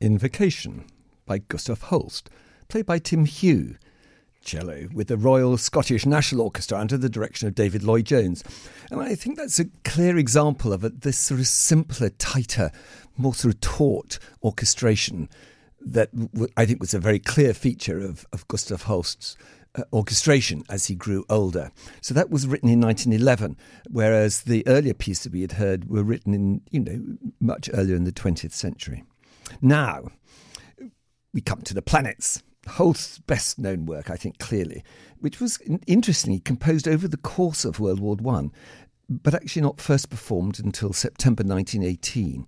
Invocation by Gustav Holst, played by Tim Hugh. Cello with the Royal Scottish National Orchestra under the direction of David Lloyd-Jones. And I think that's a clear example of this sort of simpler, tighter, more sort of taut orchestration that I think was a very clear feature of Gustav Holst's orchestration as he grew older. So that was written in 1911, whereas the earlier pieces we had heard were written in, much earlier in the 20th century. Now, we come to the planets. Holst's best-known work, I think, clearly, which was, interestingly, composed over the course of World War I, but actually not first performed until September 1918.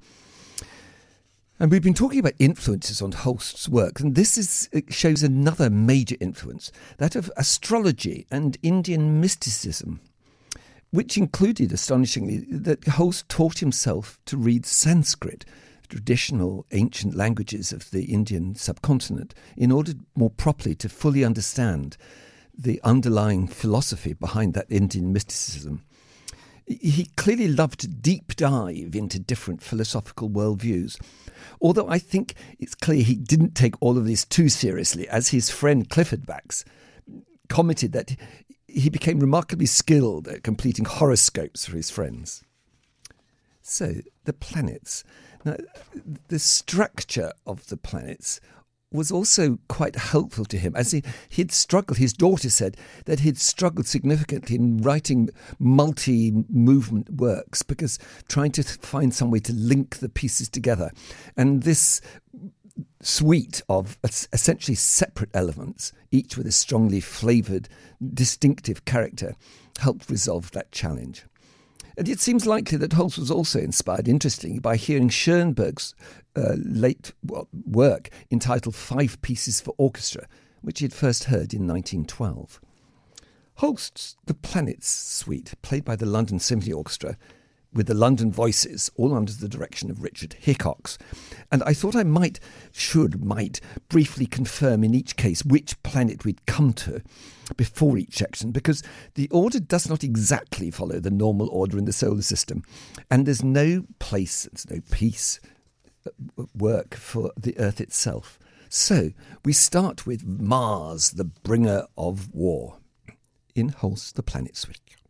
And we've been talking about influences on Holst's work, and it shows another major influence, that of astrology and Indian mysticism, which included, astonishingly, that Holst taught himself to read Sanskrit, traditional ancient languages of the Indian subcontinent, in order more properly to fully understand the underlying philosophy behind that Indian mysticism. He clearly loved to deep dive into different philosophical worldviews, although I think it's clear he didn't take all of this too seriously, as his friend Clifford Bax commented that he became remarkably skilled at completing horoscopes for his friends. So, the planets. Now, the structure of the planets was also quite helpful to him, as he'd struggled. His daughter said that he'd struggled significantly in writing multi-movement works, because trying to find some way to link the pieces together. And this suite of essentially separate elements, each with a strongly flavoured, distinctive character, helped resolve that challenge. And it seems likely that Holst was also inspired, interestingly, by hearing Schoenberg's late work entitled 5 Pieces for Orchestra, which he had first heard in 1912. Holst's The Planets Suite, played by the London Symphony Orchestra, with the London Voices, all under the direction of Richard Hickox. And I thought I might briefly confirm in each case which planet we'd come to before each section, because the order does not exactly follow the normal order in the solar system, and there's no piece work for the Earth itself. So we start with Mars, the bringer of war, in Holst's The Planet Suite.